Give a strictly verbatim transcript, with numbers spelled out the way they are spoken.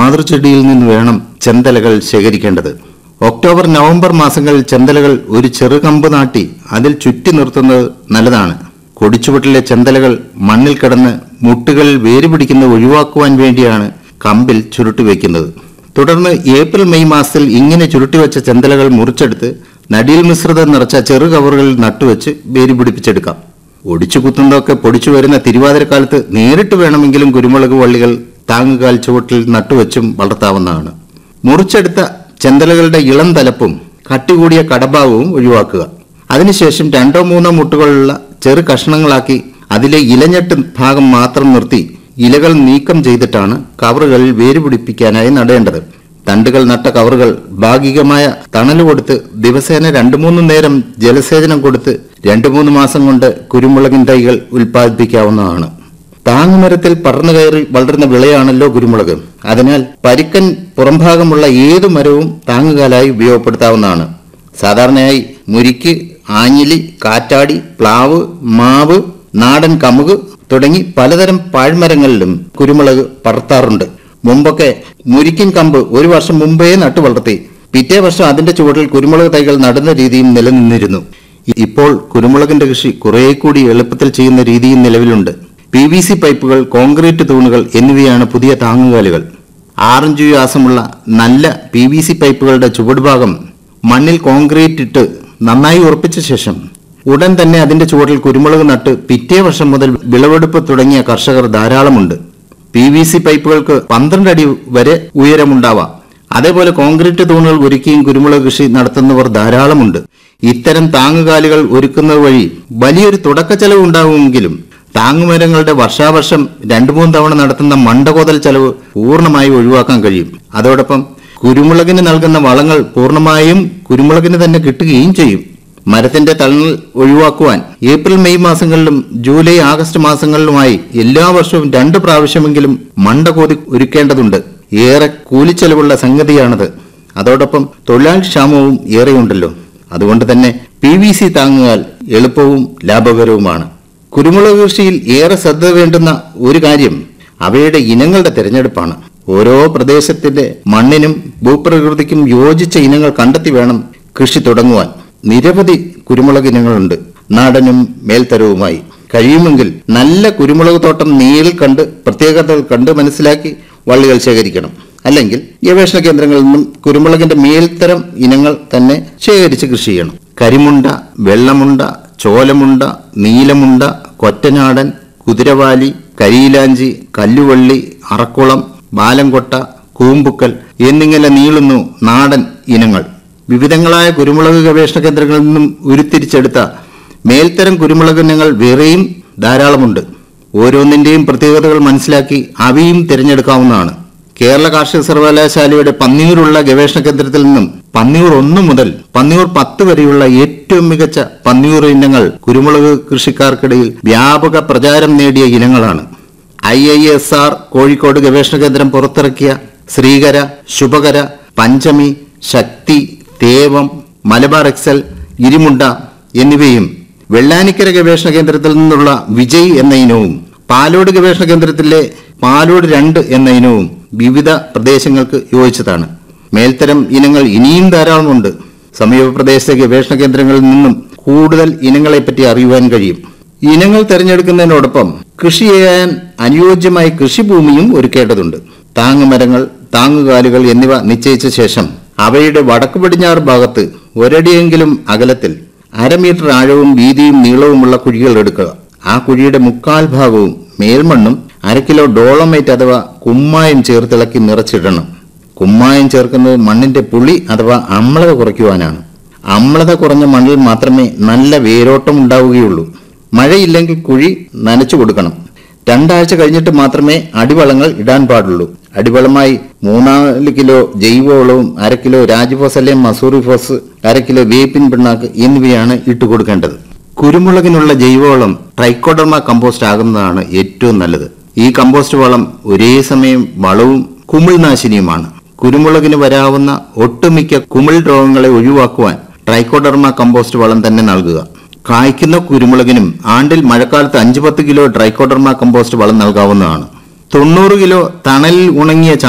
മാതൃചെടിയിൽ നിന്ന് വേണം ചെന്തലകൾ ശേഖരിക്കേണ്ടത്. October November മാസങ്ങളിൽ ചെന്തലകൾ ഒരു ചെറുകമ്പ് നാട്ടി അതിൽ ചുറ്റി നിർത്തുന്നത് നല്ലതാണ്. കൊടിച്ചുവട്ടിലെ ചെന്തലകൾ മണ്ണിൽ കിടന്ന് മുട്ടുകളിൽ വേര് പിടിക്കുന്നത് ഒഴിവാക്കുവാൻ വേണ്ടിയാണ് കമ്പിൽ ചുരുട്ടി വയ്ക്കുന്നത്. തുടർന്ന് ഏപ്രിൽ മെയ് മാസത്തിൽ ഇങ്ങനെ ചുരുട്ടിവെച്ച ചെന്തലകൾ മുറിച്ചെടുത്ത് നടിയിൽ മിശ്രിതം നിറച്ച ചെറു കവറുകളിൽ നട്ടുവെച്ച് വേര് പിടിപ്പിച്ചെടുക്കാം. ഒടിച്ചു കുത്തുന്നതൊക്കെ പൊടിച്ചു വരുന്ന തിരുവാതിരക്കാലത്ത് നേരിട്ട് വേണമെങ്കിലും കുരുമുളക് വള്ളികൾ താങ്ങുകാൽ ചുവട്ടിൽ നട്ടുവെച്ചും വളർത്താവുന്നതാണ്. മുറിച്ചെടുത്ത ചെന്തലകളുടെ ഇളം തലപ്പും കട്ടികൂടിയ കടഭാഗവും ഒഴിവാക്കുക. അതിനുശേഷം രണ്ടോ മൂന്നോ മുട്ടുകളുള്ള ചെറു കഷ്ണങ്ങളാക്കി അതിലെ ഇലഞ്ഞെട്ട് ഭാഗം മാത്രം നിർത്തി ഇലകൾ നീക്കം ചെയ്തിട്ടാണ് കവറുകളിൽ വേര് പിടിപ്പിക്കാനായി നടേണ്ടത്. തണ്ടുകൾ നട്ട കവറുകൾ ഭാഗികമായ തണൽ കൊടുത്ത് ദിവസേന രണ്ടു മൂന്ന് നേരം ജലസേചനം കൊടുത്ത് രണ്ടു മൂന്ന് മാസം കൊണ്ട് കുരുമുളകിൻ തൈകൾ ഉൽപ്പാദിപ്പിക്കാവുന്നതാണ്. താങ്ങുമരത്തിൽ പടർന്നു കയറി വളരുന്ന വിളയാണല്ലോ കുരുമുളക്. അതിനാൽ പരിക്കൻ പുറംഭാഗമുള്ള ഏതു മരവും താങ്ങുകാലായി ഉപയോഗപ്പെടുത്താവുന്നതാണ്. സാധാരണയായി മുരിക്ക്, ആഞ്ഞിലി, കാറ്റാടി, പ്ലാവ്, മാവ്, നാടൻ കമുക് തുടങ്ങി പലതരം പാഴ്മരങ്ങളിലും കുരുമുളക് പടർത്താറുണ്ട്. മുമ്പൊക്കെ മുരിക്കിൻ കമ്പ് ഒരു വർഷം മുമ്പേ നട്ടു വളർത്തി പിറ്റേ വർഷം അതിന്റെ ചുവട്ടിൽ കുരുമുളക് തൈകൾ നടുന്ന രീതിയും നിലനിന്നിരുന്നു. ഇപ്പോൾ കുരുമുളകിന്റെ കൃഷി കുറെ കൂടി എളുപ്പത്തിൽ ചെയ്യുന്ന രീതിയും നിലവിലുണ്ട്. പി വി സി പൈപ്പുകൾ, കോൺക്രീറ്റ് തൂണുകൾ എന്നിവയാണ് പുതിയ താങ്ങുകാലുകൾ. ആറിഞ്ച് വ്യാസമുള്ള നല്ല പി വി സി പൈപ്പുകളുടെ ചുവടുഭാഗം മണ്ണിൽ കോൺക്രീറ്റ് ഇട്ട് നന്നായി ഉറപ്പിച്ച ശേഷം ഉടൻ തന്നെ അതിന്റെ ചുവട്ടിൽ കുരുമുളക് നട്ട് പിറ്റേ വർഷം മുതൽ വിളവെടുപ്പ് തുടങ്ങിയ കർഷകർ ധാരാളമുണ്ട്. പി വി സി പൈപ്പുകൾക്ക് പന്ത്രണ്ട് അടി വരെ ഉയരമുണ്ടാവാം. അതേപോലെ കോൺക്രീറ്റ് തൂണുകൾ ഒരുക്കിയും കുരുമുളക് കൃഷി നടത്തുന്നവർ ധാരാളമുണ്ട്. ഇത്തരം താങ്ങുകാലുകൾ ഒരുക്കുന്നത് വഴി വലിയൊരു തുടക്ക ചെലവ് ഉണ്ടാവുമെങ്കിലും താങ്ങുമരങ്ങളുടെ വർഷാവർഷം രണ്ടു മൂന്ന് തവണ നടത്തുന്ന മണ്ടകോതൽ ചെലവ് പൂർണ്ണമായി ഒഴിവാക്കാൻ കഴിയും. അതോടൊപ്പം കുരുമുളകിന് നൽകുന്ന വളങ്ങൾ പൂർണ്ണമായും കുരുമുളകിന് തന്നെ കിട്ടുകയും ചെയ്യും. മരത്തിന്റെ തണൽ ഒഴിവാക്കുവാൻ ഏപ്രിൽ മെയ് മാസങ്ങളിലും ജൂലൈ ആഗസ്റ്റ് മാസങ്ങളിലുമായി എല്ലാ വർഷവും രണ്ട് പ്രാവശ്യമെങ്കിലും മണ്ടകോതി ഒരുക്കേണ്ടതുണ്ട്. ഏറെ കൂലിച്ചെലവുള്ള സംഗതിയാണത്. അതോടൊപ്പം തൊഴിലാളി ക്ഷാമവും ഏറെയുണ്ടല്ലോ. അതുകൊണ്ട് തന്നെ പി വി സി താങ്ങുകാൽ എളുപ്പവും ലാഭകരവുമാണ്. കുരുമുളക് കൃഷിയിൽ ഏറെ ശ്രദ്ധ വേണ്ടുന്ന ഒരു കാര്യം അവയുടെ ഇനങ്ങളുടെ തിരഞ്ഞെടുപ്പാണ്. ഓരോ പ്രദേശത്തിന്റെ മണ്ണിനും ഭൂപ്രകൃതിക്കും യോജിച്ച ഇനങ്ങൾ കണ്ടെത്തി വേണം കൃഷി തുടങ്ങുവാൻ. നിരവധി കുരുമുളക് ഇനങ്ങളുണ്ട്, നാടനും മേൽത്തരവുമായി. കഴിയുമെങ്കിൽ നല്ല കുരുമുളക് തോട്ടം നേരിൽ കണ്ട് പ്രത്യേകതകൾ കണ്ട് മനസ്സിലാക്കി വള്ളികൾ ശേഖരിക്കണം. അല്ലെങ്കിൽ ഗവേഷണ കേന്ദ്രങ്ങളിൽ നിന്നും കുരുമുളകിന്റെ മേൽത്തരം ഇനങ്ങൾ തന്നെ ശേഖരിച്ച് കൃഷി ചെയ്യണം. കരിമുണ്ട, വെള്ളമുണ്ട, ചോലമുണ്ട, നീലമുണ്ട, കൊറ്റനാടൻ, കുതിരവാലി, കരിയിലാഞ്ചി, കല്ലുവള്ളി, അറക്കുളം, ബാലംകൊട്ട, കൂമ്പുക്കൽ എന്നിങ്ങനെ നീളുന്നു നാടൻ ഇനങ്ങൾ. വിവിധങ്ങളായ കുരുമുളക് ഗവേഷണ കേന്ദ്രങ്ങളിൽ നിന്നും ഉരുത്തിരിച്ചെടുത്ത മേൽത്തരം കുരുമുളക് ഇനങ്ങൾ വേറെയും ധാരാളമുണ്ട്. ഓരോന്നിന്റെയും പ്രത്യേകതകൾ മനസ്സിലാക്കി അവയും തിരഞ്ഞെടുക്കാവുന്നതാണ്. കേരള കാർഷിക സർവകലാശാലയുടെ പന്നിയൂരുള്ള ഗവേഷണ കേന്ദ്രത്തിൽ നിന്നും പന്നിയൂർ ഒന്ന് മുതൽ പന്നിയൂർ പത്ത് വരെയുള്ള ഏറ്റവും മികച്ച പന്നിയൂർ ഇനങ്ങൾ കുരുമുളക് കൃഷിക്കാർക്കിടയിൽ വ്യാപക പ്രചാരം നേടിയ ഇനങ്ങളാണ്. I I S R Kozhikode ഗവേഷണ കേന്ദ്രം പുറത്തിറക്കിയ ശ്രീകര, ശുഭകര, പഞ്ചമി, ശക്തി, തേവം, മലബാർ എക്സൽ, ഇരിമുണ്ട എന്നിവയും വെള്ളാനിക്കര ഗവേഷണ കേന്ദ്രത്തിൽ നിന്നുള്ള വിജയ് എന്ന ഇനവും പാലോട് ഗവേഷണ കേന്ദ്രത്തിലെ പാലോട് രണ്ട് എന്ന ഇനവും വിവിധ പ്രദേശങ്ങൾക്ക് യോജിച്ചതാണ്. മേൽത്തരം ഇനങ്ങൾ ഇനിയും ധാരാളമുണ്ട്. സമീപ പ്രദേശത്തെ ഗവേഷണ കേന്ദ്രങ്ങളിൽ നിന്നും കൂടുതൽ ഇനങ്ങളെപ്പറ്റി അറിയുവാൻ കഴിയും. ഇനങ്ങൾ തിരഞ്ഞെടുക്കുന്നതിനോടൊപ്പം കൃഷി ചെയ്യാൻ അനുയോജ്യമായ കൃഷിഭൂമിയും ഒരുക്കേണ്ടതുണ്ട്. താങ്ങുമരങ്ങൾ, താങ്ങുകാലുകൾ എന്നിവ നിശ്ചയിച്ച ശേഷം അവയുടെ വടക്ക് പടിഞ്ഞാറ് ഭാഗത്ത് ഒരടിയെങ്കിലും അകലത്തിൽ അരമീറ്റർ ആഴവും വീതിയും നീളവുമുള്ള കുഴികൾ എടുക്കുക. ആ കുഴിയുടെ മുക്കാൽ ഭാഗവും മേൽമണ്ണും അര കിലോ ഡോളമൈറ്റ് അഥവാ കുമ്മായം ചേർത്തിളക്കി നിറച്ചിടണം. കുമ്മായം ചേർക്കുന്നത് മണ്ണിന്റെ പുളി അഥവാ അമ്ലത കുറയ്ക്കുവാനാണ്. അമ്ലത കുറഞ്ഞ മണ്ണിൽ മാത്രമേ നല്ല വേരോട്ടം ഉണ്ടാവുകയുള്ളൂ. മഴയില്ലെങ്കിൽ കുഴി നനച്ചു കൊടുക്കണം. രണ്ടാഴ്ച കഴിഞ്ഞിട്ട് മാത്രമേ അടിവളങ്ങൾ ഇടാൻ പാടുള്ളൂ. അടിവളമായി മൂന്നാല് കിലോ ജൈവവളവും അര കിലോ രാജ്ഫോസ് അല്ലെങ്കിൽ മസൂറിഫോസ്, അര കിലോ വേപ്പിൻ പിണ്ണാക്ക് എന്നിവയാണ് ഇട്ടുകൊടുക്കേണ്ടത്. കുരുമുളകിനുള്ള ജൈവവളം ട്രൈക്കോഡർമ കമ്പോസ്റ്റ് ആകുന്നതാണ് ഏറ്റവും നല്ലത്. ഈ കമ്പോസ്റ്റ് വളം ഒരേ സമയം വളവും കുമിൾനാശിനിയുമാണ്. കുരുമുളകിന് വരാവുന്ന ഒട്ടുമിക്ക കുമിൾ രോഗങ്ങളെ ഒഴിവാക്കുവാൻ ട്രൈക്കോഡർമ കമ്പോസ്റ്റ് വളം തന്നെ നൽകുക. കായ്ക്കുന്ന കുരുമുളകിനും ആണ്ടിൽ മഴക്കാലത്ത് അഞ്ചു പത്ത് കിലോ ട്രൈക്കോഡർമ കമ്പോസ്റ്റ് വളം നൽകാവുന്നതാണ്. തൊണ്ണൂറ് കിലോ തണലിൽ ഉണങ്ങിയ